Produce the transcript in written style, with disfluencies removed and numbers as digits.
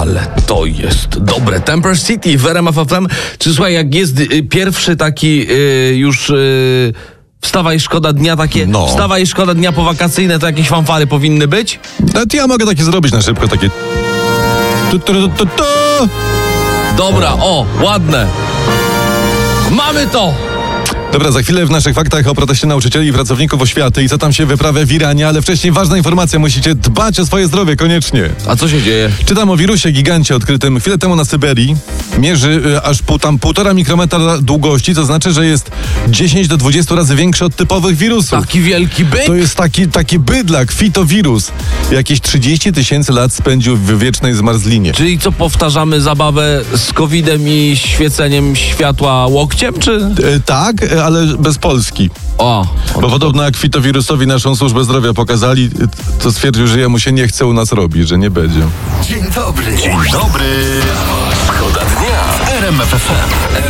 Ale to jest dobre. Temper City w RMF FM. Czy słuchaj, jak jest pierwszy taki już... Wstawa i szkoda dnia, takie wstawa i szkoda dnia powakacyjne, to jakieś fanfary powinny być? To ja mogę takie zrobić na szybko, takie... Dobra, ładne. Mamy to! Dobra, za chwilę w naszych faktach o proteście nauczycieli i pracowników oświaty i co tam się wyprawia w Iranie, ale wcześniej ważna informacja, musicie dbać o swoje zdrowie, koniecznie. A co się dzieje? Czytam o wirusie gigancie odkrytym chwilę temu na Syberii. Mierzy aż 1,5 mikrometra długości, co znaczy, że jest 10 do 20 razy większy od typowych wirusów. Taki wielki byk? To jest taki bydlak, fitowirus. Jakieś 30 000 lat spędził w wiecznej zmarzlinie. Czyli co, powtarzamy zabawę z COVID-em i świeceniem światła łokciem, czy? Tak, ale bez Polski. Bo podobno jak fitowirusowi naszą służbę zdrowia pokazali, to stwierdził, że jemu się nie chce u nas robić, że nie będzie. Dzień dobry. Dzień dobry. Szkoda dnia w RMF FM.